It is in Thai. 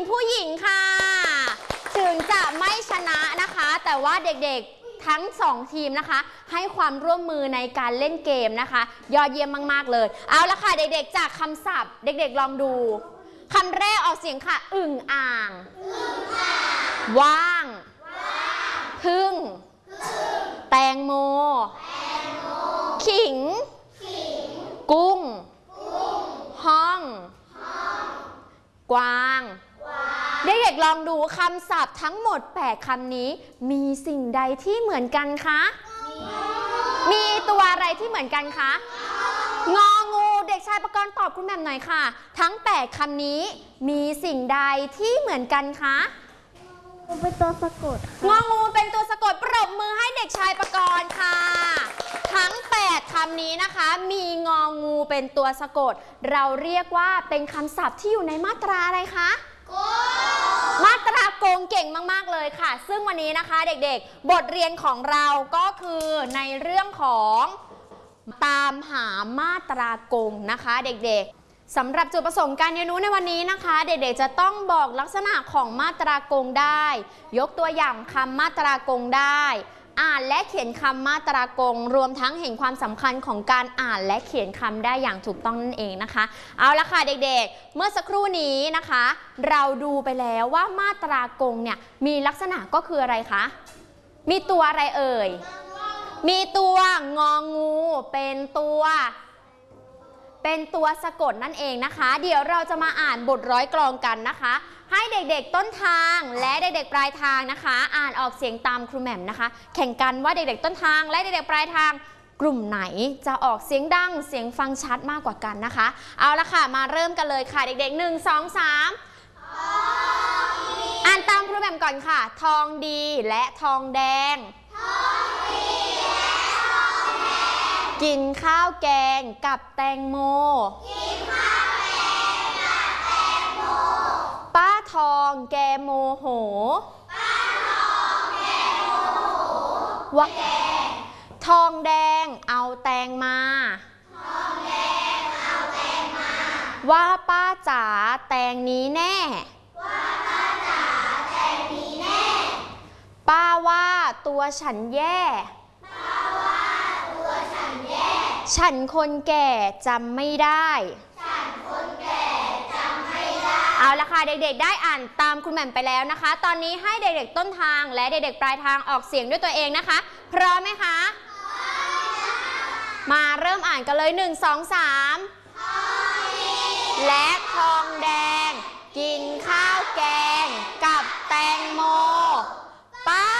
ผู้หญิงค่ะถึงจะไม่ชนะนะคะแต่ว่าเด็กๆทั้ง2ทีมนะคะให้ความร่วมมือในการเล่นเกมนะคะยอดเยี่ยมมากๆเลยเอาละค่ะเด็กๆจากคำศัพท์เด็กๆลองดูคำแรกออกเสียงค่ะอึ่งอ่างว่างพึ่งแตงโมขิงกุ้งห้องกวางเด็กๆลองดูคำศัพท์ทั้งหมด8คำนี้มีสิ่งใดที่เหมือนกันคะมีตัวอะไรที่เหมือนกันคะงองูเด็กชายประกรณ์ตอบคุณแหม่มหน่อยค่ะทั้ง8คำนี้มีสิ่งใดที่เหมือนกันคะเป็นตัวสะกดงองูเป็นตัวสะกดปรบมือให้เด็กชายประกรณ์ค่ะทั้ง8คำนี้นะคะมีงองูเป็นตัวสะกดเราเรียกว่าเป็นคำศัพท์ที่อยู่ในมาตราอะไรคะมาตราโกงเก่งมากๆเลยค่ะซึ่งวันนี้นะคะเด็กๆบทเรียนของเราก็คือในเรื่องของตามหามาตราโกงนะคะเด็กๆสำหรับจุดประสงค์การเรียนรู้ในวันนี้นะคะเด็กๆจะต้องบอกลักษณะของมาตราโกงได้ยกตัวอย่างคำมาตราโกงได้อ่านและเขียนคำมาตราโกงรวมทั้งเห็นความสำคัญของการอ่านและเขียนคำได้อย่างถูกต้องนั่นเองนะคะเอาละค่ะเด็กๆเมื่อสักครู่นี้นะคะเราดูไปแล้วว่ามาตราโกงเนี่ยมีลักษณะก็คืออะไรคะมีตัวอะไรเอ่ยมีตัวงองูเป็นตัวสะกดนั่นเองนะคะเดี๋ยวเราจะมาอ่านบทร้อยกลองกันนะคะให้เด็กๆต้นทางและเด็กๆปลายทางนะคะอ่านออกเสียงตามครูแหม่มนะคะแข่งกันว่าเด็กๆต้นทางและเด็กๆปลายทางกลุ่มไหนจะออกเสียงดังเสียงฟังชัดมากกว่ากันนะคะเอาละค่ะมาเริ่มกันเลยค่ะเด็กๆ1 2 3อ่านตามครูแหม่มก่อนค่ะทองดีและทองแดงกินข้าวแกงกับแตงโมป้าทองแกโมโหว่าทองแดงเอาแตงมาว่าป้าจ๋าแตงนี้แน่ป้าว่าตัวฉันแย่ฉันคนแก่จำไม่ได้เอาละค่ะเด็กๆได้อ่านตามคุณแหม่มไปแล้วนะคะตอนนี้ให้เด็กๆต้นทางและเด็กๆปลายทางออกเสียงด้วยตัวเองนะคะพร้อมไหมคะมาเริ่มอ่านกันเลย1 2 3และทองแดง